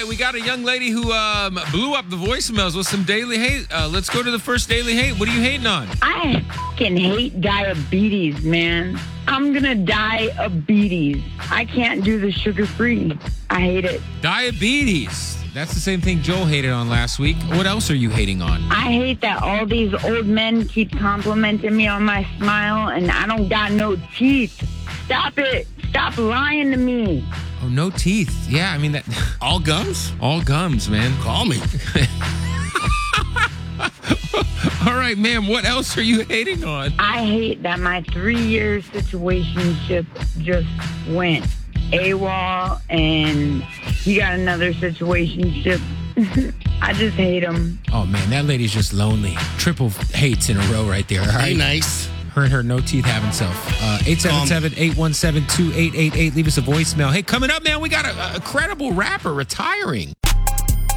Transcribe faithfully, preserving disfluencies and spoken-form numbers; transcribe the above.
we got a young lady who um, blew up the voicemails with some daily hate. Uh, let's go to the first daily hate. What are you hating on? I fucking hate diabetes, man. I'm gonna die of beaties. I can't do the sugar-free. I hate it. Diabetes. That's the same thing Joel hated on last week. What else are you hating on? I hate that all these old men keep complimenting me on my smile and I don't got no teeth. Stop it. Stop lying to me. Oh, no teeth. Yeah, I mean that. All gums? All gums, man. Call me. All right, ma'am. What else are you hating on? I hate that my three-year situationship just went AWOL and he got another situationship. I just hate him. Oh, man, that lady's just lonely. Triple hates in a row right there. All right. Hey, nice. Her and her no teeth having self. Uh, eight seven seven, eight one seven, two eight eight eight. Leave us a voicemail. Hey, coming up, man, we got a, a credible rapper retiring.